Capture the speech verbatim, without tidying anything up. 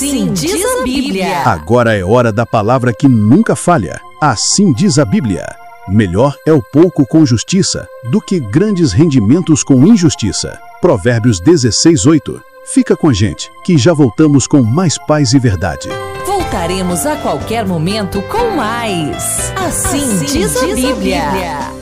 Assim diz a Bíblia. Agora é hora da palavra que nunca falha. Assim diz a Bíblia. Melhor é o pouco com justiça do que grandes rendimentos com injustiça. Provérbios dezesseis, oito. Fica com a gente, que já voltamos com mais paz e verdade. Voltaremos a qualquer momento com mais. Assim, assim diz, a, diz Bíblia. a Bíblia.